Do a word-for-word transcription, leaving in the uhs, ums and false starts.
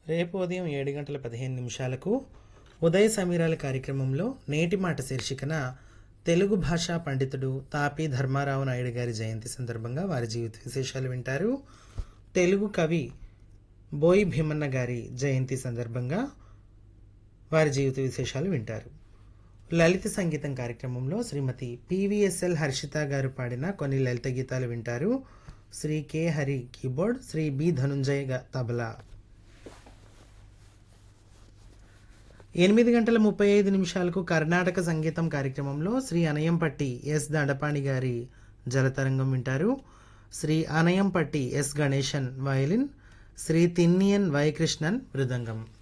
రేపు ఉదయం ఏడు గంటల పదిహేను నిమిషాలకు ఉదయ సమీరాల కార్యక్రమంలో నేటి మాట శీర్షికన తెలుగు భాషా పండితుడు తాపి ధర్మారావు నాయుడు గారి జయంతి సందర్భంగా వారి జీవిత విశేషాలు వింటారు. తెలుగు కవి బోయి భీమన్న గారి జయంతి సందర్భంగా వారి జీవిత విశేషాలు వింటారు. లలిత సంగీతం కార్యక్రమంలో శ్రీమతి పివిఎస్ఎల్ హర్షిత గారు పాడిన కొన్ని లలిత గీతాలు వింటారు. Shri K Hari keyboard, Shri B Dhananjay tabla. ఎనిమిది గంటల ముప్పై ఐదు నిమిషాలకు కర్ణాటక సంగీతం కార్యక్రమంలో శ్రీ అనయంపట్టి ఎస్ దండపాణి గారి జలతరంగం వింటారు. Shri Anayampatti yes Ganesan violin, Shri Tinniyan why Krishnan mridangam.